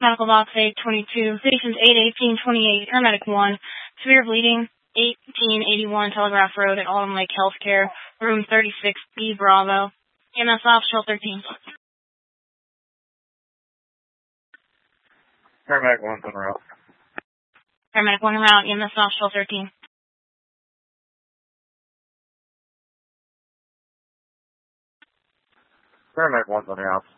Medical Box 822, stations 81828, Paramedic 1, severe bleeding, 1881 Telegraph Road at Autumn Lake Healthcare, room 36B Bravo, EMS Official 13. Paramedic 1's en route. Paramedic 1 en route, EMS Official 13. Paramedic 1's on the outs.